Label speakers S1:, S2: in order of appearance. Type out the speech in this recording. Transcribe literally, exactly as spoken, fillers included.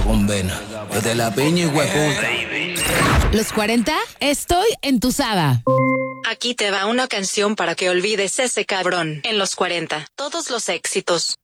S1: con vena. Desde la piña y hueputa.
S2: Los cuarenta, estoy entusada.
S3: Aquí te va una canción para que olvides ese cabrón. En los cuarenta, todos los éxitos.